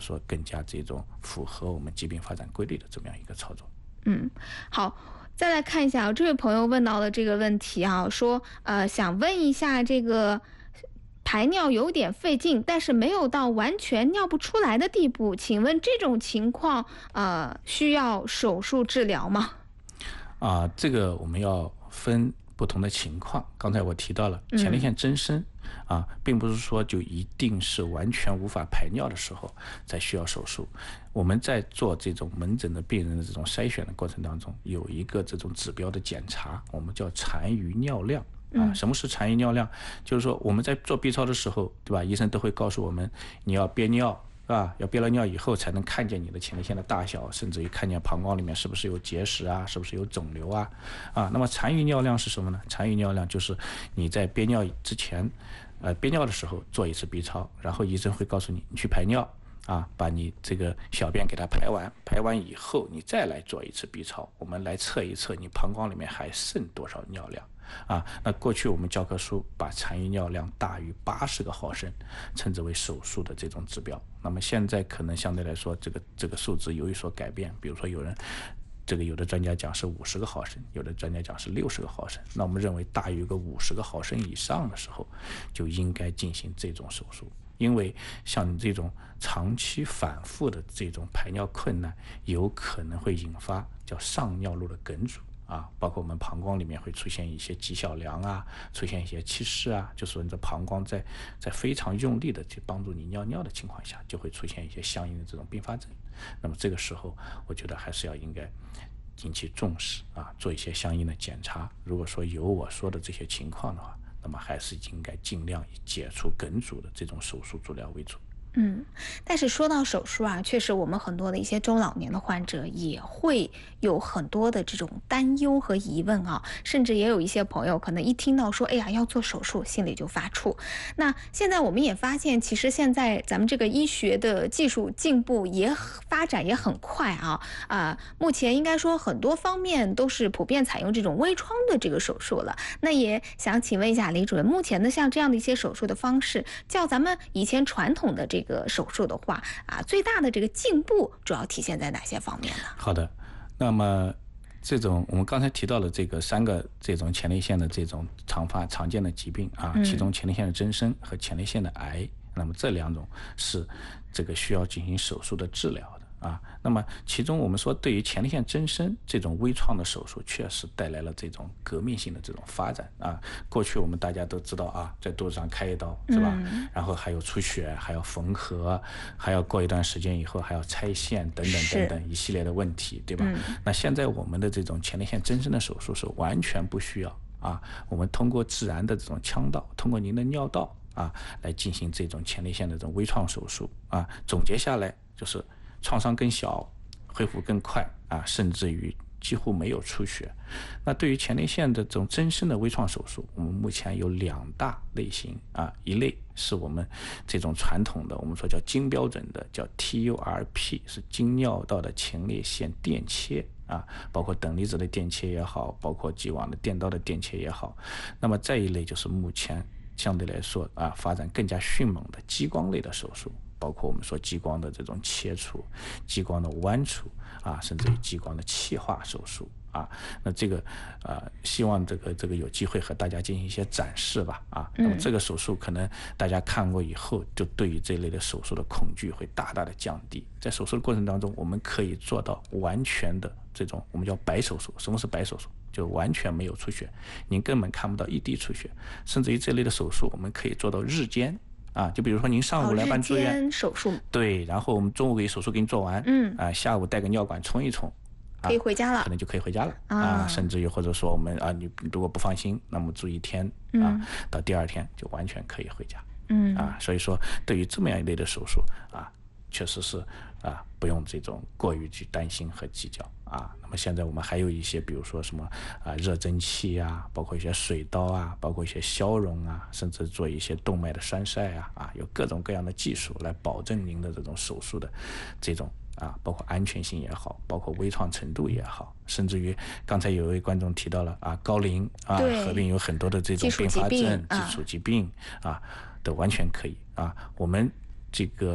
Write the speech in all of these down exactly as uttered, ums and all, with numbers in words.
说更加这种符合我们疾病发展规律的这么样一个操作。 嗯，好。再来看一下，这位朋友问到了这个问题啊，说呃想问一下，这个排尿有点费劲，但是没有到完全尿不出来的地步，请问这种情况呃需要手术治疗吗？ 啊，这个我们要分不同的情况。刚才我提到了前列腺增生、嗯、啊，并不是说就一定是完全无法排尿的时候才需要手术。我们在做这种门诊的病人的这种筛选的过程当中，有一个这种指标的检查，我们叫残余尿量。啊，什么是残余尿量？就是说我们在做 B 超的时候，对吧？医生都会告诉我们，你要憋尿，是吧？要憋了尿以后才能看见你的前列腺的大小，甚至于看见膀胱里面是不是有结石啊，是不是有肿瘤啊？啊，那么残余尿量是什么呢？残余尿量就是你在憋尿之前，呃，憋尿的时候做一次 B 超，然后医生会告诉你，你去排尿。啊，把你这个小便给它排完，排完以后你再来做一次 B 超，我们来测一测你膀胱里面还剩多少尿量啊。那过去我们教科书把残余尿量大于八十个毫升称之为手术的这种指标。那么现在可能相对来说这个这个数字有所改变，比如说有人这个有的专家讲是五十个毫升，有的专家讲是六十个毫升。那我们认为大于个五十个毫升以上的时候，就应该进行这种手术。因为像你这种长期反复的这种排尿困难，有可能会引发叫上尿路的梗阻啊，包括我们膀胱里面会出现一些肌小梁啊，出现一些气室啊，就是说你的膀胱在在非常用力的去帮助你尿尿的情况下，就会出现一些相应的这种并发症。那么这个时候，我觉得还是要应该引起重视啊，做一些相应的检查。如果说有我说的这些情况的话，那么还是应该尽量以解除梗阻的这种手术治疗为主。 嗯，但是说到手术啊，确实我们很多的一些中老年的患者也会有很多的这种担忧和疑问啊，甚至也有一些朋友可能一听到说，哎呀要做手术，心里就发怵。那现在我们也发现，其实现在咱们这个医学的技术进步也发展也很快啊，啊、呃，目前应该说很多方面都是普遍采用这种微创的这个手术了。那也想请问一下李主任，目前的像这样的一些手术的方式，较咱们以前传统的这个这个手术的话啊，最大的这个进步主要体现在哪些方面呢？ 好的，那么这种我们刚才提到了这个三个这种前列腺的这种常发常见的疾病啊，嗯、其中前列腺的增生和前列腺的癌，那么这两种是这个需要进行手术的治疗的。啊，那么其中我们说，对于前列腺增生这种微创的手术，确实带来了这种革命性的这种发展啊。过去我们大家都知道啊，在肚子上开一刀是吧？嗯、然后还有出血，还要缝合，还要过一段时间以后还要拆线等等等等一系列的问题，对吧？嗯、那现在我们的这种前列腺增生的手术是完全不需要啊，我们通过自然的这种腔道，通过您的尿道啊，来进行这种前列腺的这种微创手术啊。总结下来就是。创伤更小，恢复更快啊，甚至于几乎没有出血。那对于前列腺的这种增生的微创手术，我们目前有两大类型啊，一类是我们这种传统的，我们说叫金标准的，叫 T U R P， 是经尿道的前列腺电切啊，包括等离子的电切也好，包括既往的电刀的电切也好。那么再一类就是目前相对来说啊，发展更加迅猛的激光类的手术。包括我们说激光的这种切除、激光的剜除啊，甚至于激光的气化手术啊，那这个呃，希望这个这个有机会和大家进行一些展示吧啊。那么这个手术可能大家看过以后，就对于这类的手术的恐惧会大大的降低。在手术的过程当中，我们可以做到完全的这种我们叫白手术。什么是白手术？就完全没有出血，您根本看不到一滴出血，甚至于这类的手术，我们可以做到日间。啊，就比如说您上午来办住院、 哦、手术， 对，然后我们中午给手术给你做完，嗯，啊，下午带个尿管冲一冲， 可以回家了， 可能就可以回家了啊, 啊，甚至于或者说我们啊，你如果不放心，那么住一天啊，嗯、到第二天就完全可以回家，嗯，啊，所以说对于这么样一类的手术啊，确实是啊，不用这种过于去担心和计较啊。那么现在我们还有一些，比如说什么啊热蒸汽啊，包括一些水刀啊，包括一些消融啊，甚至做一些动脉的栓塞啊，啊，有各种各样的技术来保证您的这种手术的这种啊，包括安全性也好，包括微创程度也好，甚至于刚才有一位观众提到了啊高龄啊，合并有很多的这种并发症、基础疾病啊，都完全可以啊。我们这个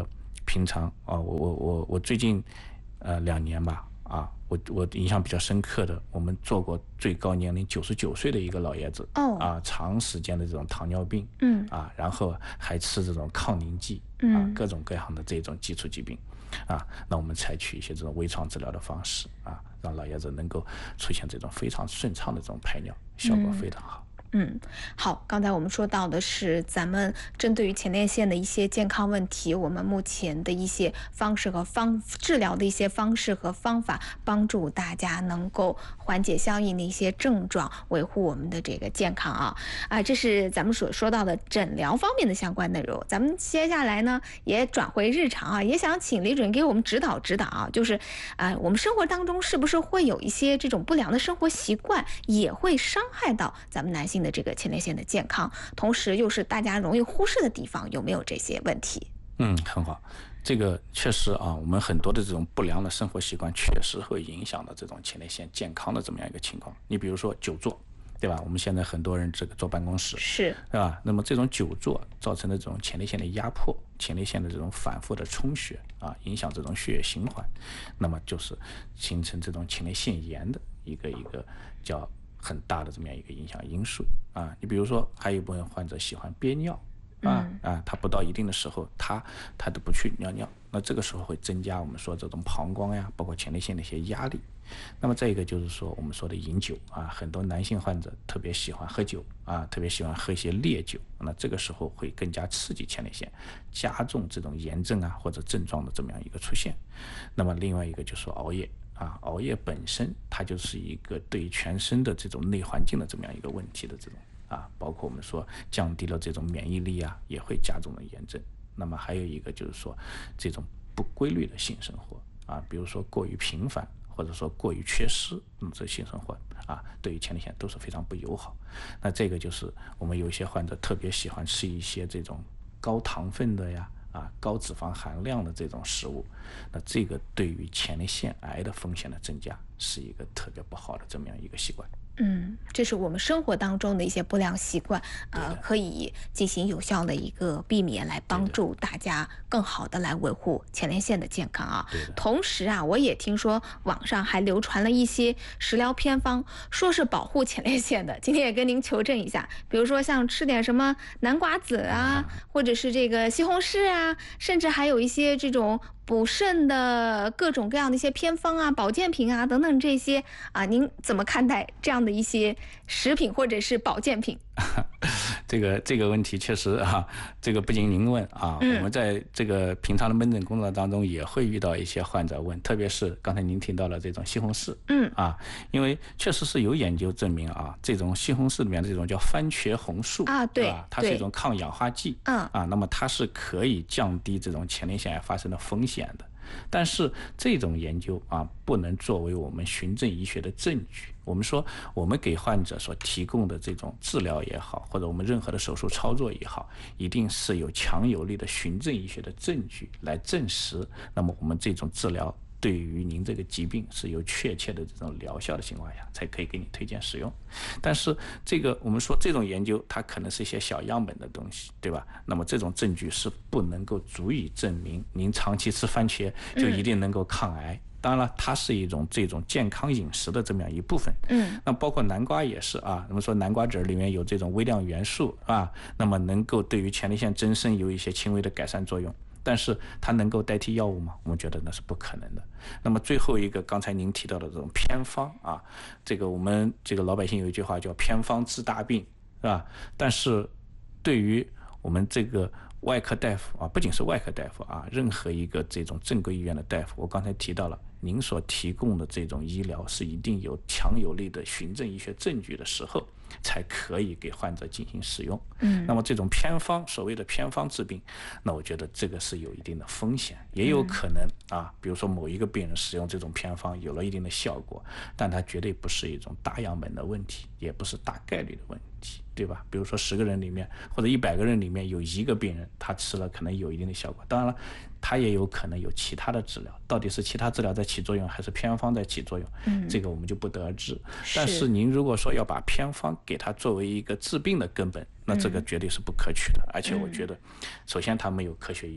平常啊，我我我我最近呃两年吧啊，我我印象比较深刻的，我们做过最高年龄九十九岁的一个老爷子， 哦， 啊，长时间的这种糖尿病， 嗯， 啊，然后还吃这种抗凝剂， 嗯， 啊，各种各样的这种基础疾病，啊，那我们采取一些这种微创治疗的方式，啊，让老爷子能够出现这种非常顺畅的这种排尿，效果非常好。 嗯，好，刚才我们说到的是咱们针对于前列腺的一些健康问题，我们目前的一些方式和方治疗的一些方式和方法，帮助大家能够缓解相应的一些症状，维护我们的这个健康啊啊，这是咱们所说到的诊疗方面的相关内容。咱们接下来呢，也转回日常啊，也想请李主任给我们指导指导啊，就是啊，我们生活当中是不是会有一些这种不良的生活习惯，也会伤害到咱们男性的这个前列腺的健康，同时又是大家容易忽视的地方，有没有这些问题？ 嗯，很好，这个确实啊，我们很多的这种不良的生活习惯确实会影响到这种前列腺健康的这么样一个情况。你比如说久坐，对吧？我们现在很多人这个坐办公室， 是， 对吧？那么这种久坐造成的这种前列腺的压迫，前列腺的这种反复的充血啊，影响这种血液循环，那么就是形成这种前列腺炎的一个一个叫很大的这么样一个影响因素啊。你比如说，还有一部分患者喜欢憋尿。啊啊，他不到一定的时候，他他都不去尿尿，那这个时候会增加我们说这种膀胱呀，包括前列腺的一些压力。那么再一个就是说，我们说的饮酒啊，很多男性患者特别喜欢喝酒啊，特别喜欢喝一些烈酒，那这个时候会更加刺激前列腺，加重这种炎症啊或者症状的这么样一个出现。那么另外一个就是说熬夜。啊，熬夜本身它就是一个对全身的这种内环境的这么样一个问题的这种啊，包括我们说降低了这种免疫力啊，也会加重了炎症。那么还有一个就是说这种不规律的性生活啊，比如说过于频繁或者说过于缺失，那么这性生活啊，对于前列腺都是非常不友好。那这个就是我们有一些患者特别喜欢吃一些这种高糖分的呀。啊，高脂肪含量的这种食物，那这个对于前列腺癌的风险的增加是一个特别不好的这么样一个习惯。 嗯，这是我们生活当中的一些不良习惯，呃，可以进行有效的一个避免，来帮助大家更好的来维护前列腺的健康啊。同时啊，我也听说网上还流传了一些食疗偏方，说是保护前列腺的。今天也跟您求证一下，比如说像吃点什么南瓜子啊，或者是这个西红柿啊，甚至还有一些这种补肾的各种各样的一些偏方啊、保健品啊等等这些啊，您怎么看待这样的一些食品或者是保健品？ 这个这个问题确实啊，这个不仅您问啊，嗯、我们在这个平常的门诊工作当中也会遇到一些患者问，特别是刚才您提到了这种西红柿， 嗯啊，因为确实是有研究证明啊，这种西红柿里面的这种叫番茄红素啊，对， 啊，它是一种抗氧化剂， 嗯啊，那么它是可以降低这种前列腺癌发生的风险的。但是这种研究啊，不能作为我们循证医学的证据。我们说，我们给患者所提供的这种治疗也好，或者我们任何的手术操作也好，一定是有强有力的循证医学的证据来证实，那么我们这种治疗对于您这个疾病是有确切的这种疗效的情况下，才可以给你推荐使用。但是这个我们说这种研究，它可能是一些小样本的东西，对吧？那么这种证据是不能够足以证明您长期吃番茄就一定能够抗癌。嗯当然了，它是一种这种健康饮食的这么样一部分。 嗯， 那包括南瓜也是啊，我们说南瓜籽里面有这种微量元素啊，那么能够对于前列腺增生有一些轻微的改善作用。但是它能够代替药物吗？我们觉得那是不可能的。那么最后一个，刚才您提到的这种偏方啊，这个我们这个老百姓有一句话叫偏方治大病，是吧？但是对于我们这个外科大夫啊，不仅是外科大夫啊，任何一个这种正规医院的大夫，我刚才提到了，您所提供的这种医疗是一定有强有力的循证医学证据的时候，才可以给患者进行使用。 嗯， 那么这种偏方，所谓的偏方治病，那我觉得这个是有一定的风险，也有可能啊，比如说某一个病人使用这种偏方有了一定的效果，但它绝对不是一种大样本的问题，也不是大概率的问题，对吧？比如说十个人里面或者一百个人里面有一个病人他吃了可能有一定的效果，当然了，他也有可能有其他的治疗，到底是其他治疗在起作用还是偏方在起作用， 嗯， 这个我们就不得而知。但是您如果说要把偏方给它作为一个治病的根本，那这个绝对是不可取的。嗯、而且我觉得，首先它没有科学依据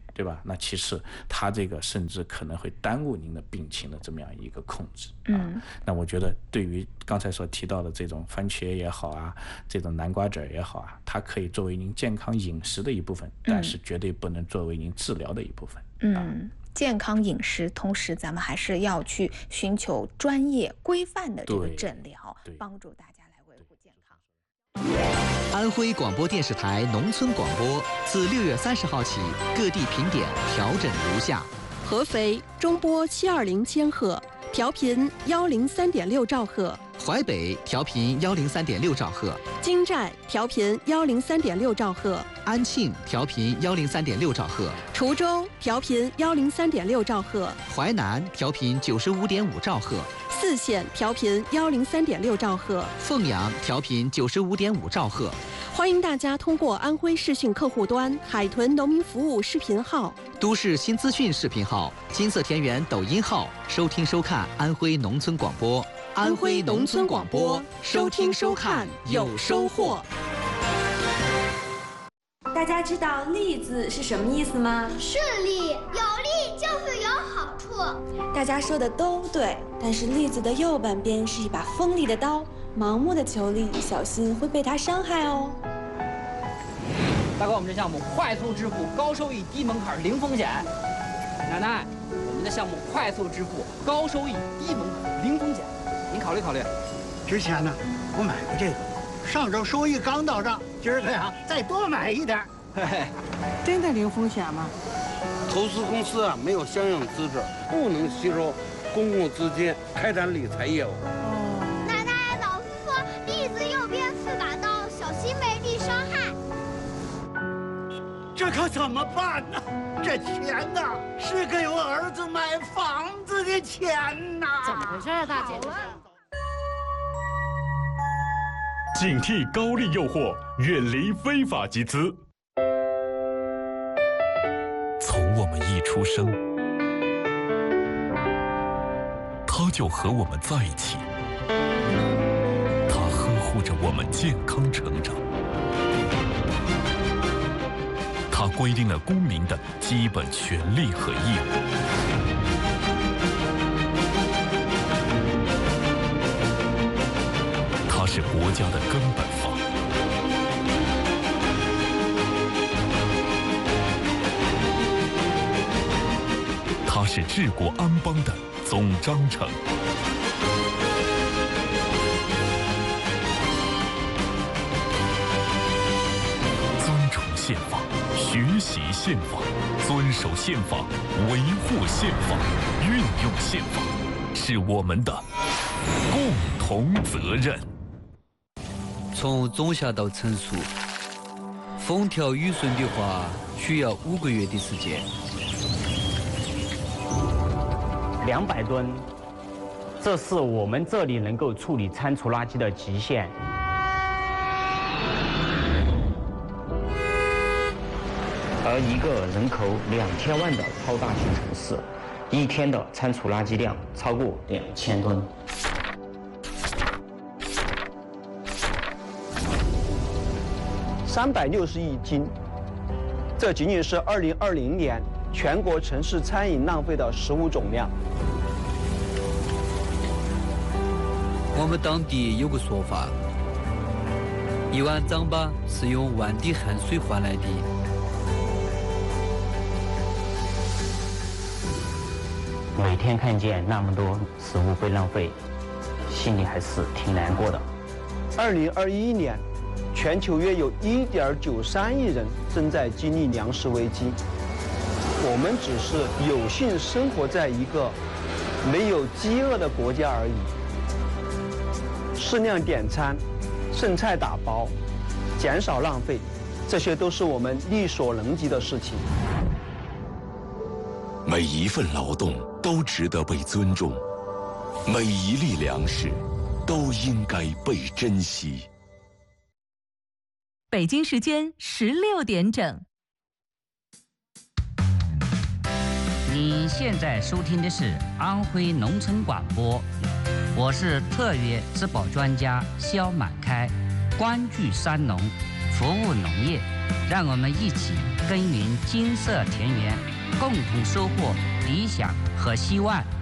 对吧？那其实它这个甚至可能会耽误您的病情的这么样一个控制啊。 嗯， 那我觉得对于刚才所提到的这种番茄也好啊，这种南瓜籽也好啊，它可以作为您健康饮食的一部分，但是绝对不能作为您治疗的一部分。 嗯。 啊健康饮食，同时咱们还是要去寻求专业规范的这个诊疗，帮助大家来维护健康。 安徽广播电视台农村广播自六月三十号起，各地评点调整如下： 合肥中波七二零千赫，调频幺零三点六兆赫； 淮北调频幺零三点六兆赫； 京寨调频幺零三点六兆赫； 安庆调频幺零三点六兆赫； 滁州调频幺零三点六兆赫； 淮南调频九十五点五兆赫； 泗县调频幺零三点六兆赫； 凤阳调频九十五点五兆赫。 欢迎大家通过安徽视讯客户端、海豚农民服务视频号、 都市新资讯视频号、金色田园抖音号收听收看安徽农村广播。 安徽农村广播，收听收看有收获。 大家知道“利”字是什么意思吗？ 顺利，有利就是有好处。 大家说的都对，但是“利”字的右半边是一把锋利的刀，盲目的求利，小心会被它伤害哦。 大哥，我们这项目快速支付，高收益，低门槛，零风险。奶奶，我们的项目快速支付，高收益，低门槛，零风险，您考虑考虑。 之前呢，我买过这个，上周收益刚到账，今儿个呀再多买一点。 嘿嘿， 真的零风险吗？ 投资公司啊没有相应资质，不能吸收公共资金开展理财业务。 哦，奶奶，老师说利字右边是把刀，小心被利伤害。 这可怎么办呢？这钱呐，是给我儿子买房子的钱呐！ 怎么回事啊，大姐？ 警惕高利诱惑，远离非法集资。 从我们一出生，他就和我们在一起，他呵护着我们健康成长。它规定了公民的基本权利和义务。它是国家的根本法。它是治国安邦的总章程。尊崇宪法。学习宪法，遵守宪法，维护宪法，运用宪法，是我们的共同责任。 从种下到成熟，风调雨顺的话，需要五个月的时间。 两百吨，这是我们这里能够处理餐厨垃圾的极限。而一个人口两千万的超大型城市，一天的餐厨垃圾量超过两千吨。 三百六十亿斤，这仅仅是二零二零年全国城市餐饮浪费的食物总量。 我们当地有个说法，一碗糌粑是用万滴汗水换来的。 每天看见那么多食物被浪费，心里还是挺难过的。 二零二一年，全球约有一点九三亿人正在经历粮食危机。我们只是有幸生活在一个没有饥饿的国家而已。适量点餐，剩菜打包，减少浪费，这些都是我们力所能及的事情。 每一份劳动都值得被尊重，每一粒粮食都应该被珍惜。 北京时间十六点整。 你现在收听的是安徽农村广播，我是特约质保专家肖满开，关注山农， 服务农业，让我们一起耕耘金色田园，共同收获理想和希望。